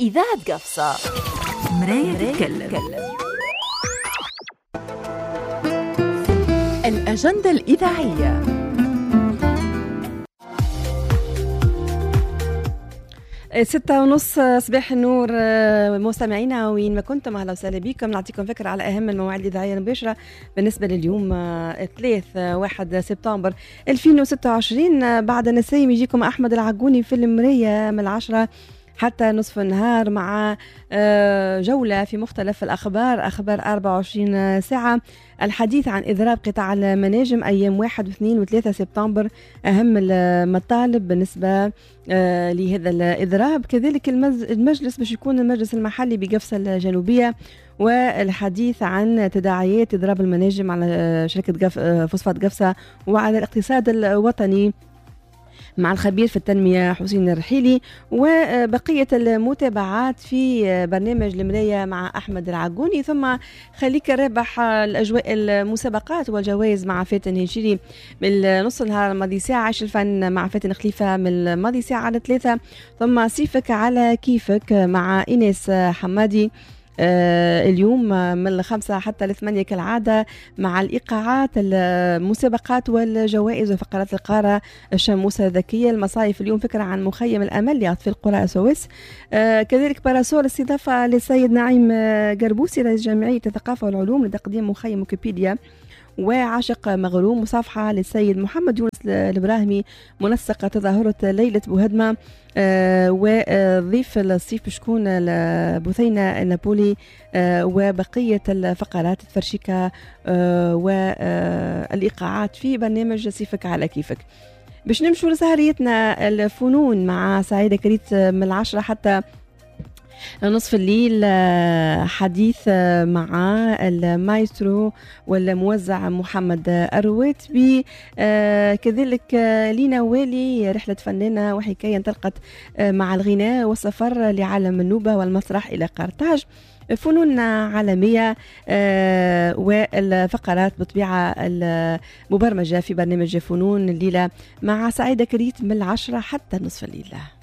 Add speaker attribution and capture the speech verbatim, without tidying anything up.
Speaker 1: إذاعة قفصة مراية تتكلم. الأجندة الإذاعية. ستة ونص صباح النور مستمعينا وين ما كنتم، أهلا وسهلا بكم. نعطيكم فكرة على أهم المواعيد الإذاعية المباشرة بالنسبة لليوم الثلاث واحد سبتمبر ألفين وستة وعشرين. بعد نسايم يجيكم أحمد العقوني في المراية من العشرة حتى نصف النهار مع جولة في مختلف الأخبار، أخبار أربعة وعشرين ساعة، الحديث عن إضراب قطاع المناجم أيام واحد واثنين وثلاثة سبتمبر، أهم المطالب بالنسبة لهذا الإضراب. كذلك المجلس باش يكون المجلس المحلي بقفصة الجنوبية، والحديث عن تداعيات إضراب المناجم على شركة فوسفات قفصة وعلى الاقتصاد الوطني مع الخبير في التنمية حسين الرحيلي، وبقية المتابعات في برنامج المراية مع أحمد العقوني. ثم خليك رابح الأجواء المسابقات والجوائز مع فاتن هشيري من نص النهار الماضي ساعة، عيش الفن مع فاتن خليفة من الماضي ساعة على ثلاثة، ثم سيفك على كيفك مع إيناس حمادي آه اليوم من الخمسة حتى الثمانية كالعادة، مع الإيقاعات المسابقات والجوائز وفقرات القارة الشموسة الذكية. المصايف اليوم فكرة عن مخيم الأمل لأطفال القرى سويس، آه كذلك باراسول استضافة للسيد نعيم قربوسي رئيس جمعية الثقافة والعلوم لتقديم مخيم ويكيبيديا، وعاشق مغروم مصافحة للسيد محمد يونس الإبراهيمي منسقة تظاهرة ليلة بوهدمة، آه وضيف الصيف بشكون بثينة النابولي، آه وبقية الفقرات الفرشكة آه والإيقاعات في برنامج سيفك على كيفك. باش نمشوا لسهريتنا الفنون مع سعيدة كريت من العشرة حتى نصف الليل، حديث مع المايسترو والموزع محمد الرواتبي، كذلك لينا والي رحلة فنانة وحكاية انطلقت مع الغناء والسفر لعالم النوبة والمسرح إلى قرطاج، فنون عالمية والفقرات بطبيعة المبرمجة في برنامج فنون الليلة مع سعيدة كريت من العشرة حتى نصف الليل.